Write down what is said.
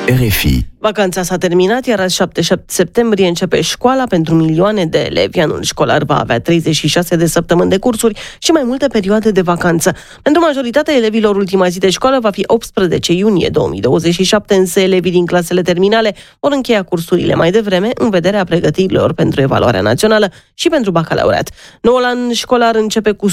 RFI. Vacanța s-a terminat, iar azi 7 septembrie începe școala pentru milioane de elevi. Anul școlar va avea 36 de săptămâni de cursuri și mai multe perioade de vacanță. Pentru majoritatea elevilor, ultima zi de școală va fi 18 iunie 2027, însă elevii din clasele terminale vor încheia cursurile mai devreme în vederea pregătirilor pentru evaluarea națională și pentru bacalaureat. Noul an școlar începe cu